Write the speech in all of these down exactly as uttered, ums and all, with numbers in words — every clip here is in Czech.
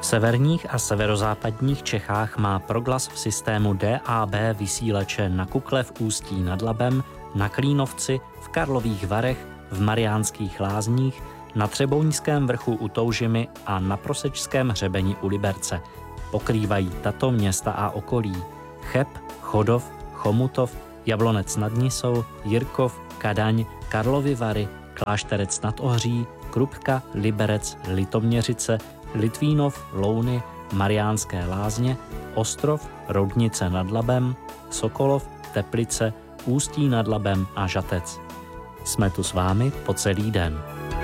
V severních a severozápadních Čechách má Proglas v systému D A B vysílače na Kukle v Ústí nad Labem, na Klínovci, v Karlových Varech, v Mariánských Lázních, na Třeboňském vrchu u Toužimy a na Prosečském hřebeni u Liberce. Pokrývají tato města a okolí: Cheb, Chodov, Chomutov, Jablonec nad Nisou, Jirkov, Kadaň, Karlovy Vary, Klášterec nad Ohří, Krupka, Liberec, Litoměřice, Litvínov, Louny, Mariánské Lázně, Ostrov, Roudnice nad Labem, Sokolov, Teplice, Ústí nad Labem a Žatec. Jsme tu s vámi po celý den.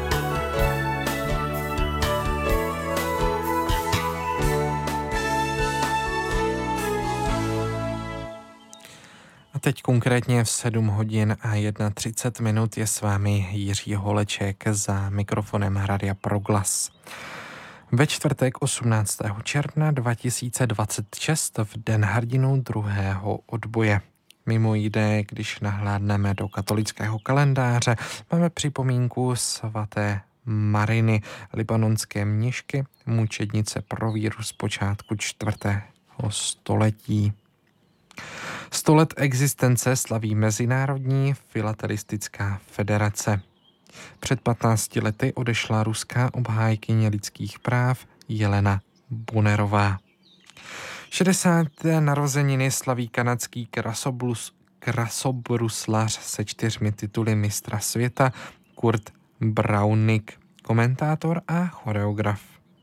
A teď konkrétně v sedm hodin a třicet jedna minut je s vámi Jiří Holeček za mikrofonem Rádia Proglas. Ve čtvrtek osmnáctého června dva tisíce dvacet šest v Den hrdinů druhého odboje. Mimo jiné, když nahlédneme do katolického kalendáře, máme připomínku svaté Mariny, libanonské mnišky, mučednice pro víru z počátku čtvrtého století. Sto let existence slaví Mezinárodní filatelistická federace. Před patnácti lety odešla ruská obhájkyně lidských práv Jelena Bonerová. šedesáté narozeniny slaví kanadský krasoblus, krasobruslař se čtyřmi tituly mistra světa Kurt Browning, komentátor a choreograf.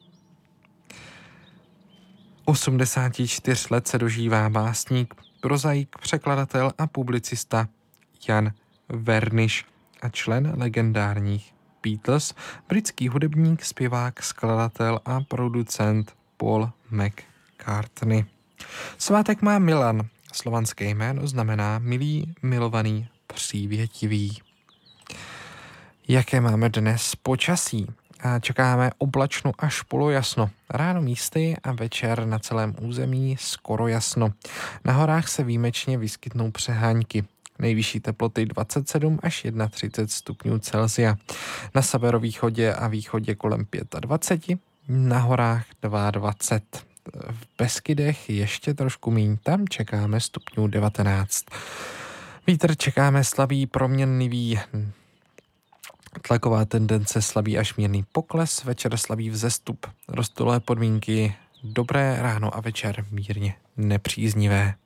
osmdesáti čtyř let se dožívá básník, prozaik, překladatel a publicista Jan Verniš a člen legendárních Beatles, britský hudebník, zpěvák, skladatel a producent Paul McCartney. Svátek má Milan. Slovanské jméno znamená milý, milovaný, přívětivý. Jaké máme dnes počasí? A čekáme oblačno až polojasno. Ráno místy a večer na celém území skoro jasno. Na horách se výjimečně vyskytnou přehánky. Nejvyšší teploty dvacet sedm až třicet jedna stupňů Celsia. Na severovýchodě a východě kolem dvacet pět, na horách dvacet dva. V Beskydech ještě trošku míň, tam čekáme stupňů devatenáct. Vítr čekáme slabý, proměnlivý. Tlaková tendence slabý až mírný pokles, večer slabý vzestup. Rostové podmínky dobré, ráno a večer mírně nepříznivé.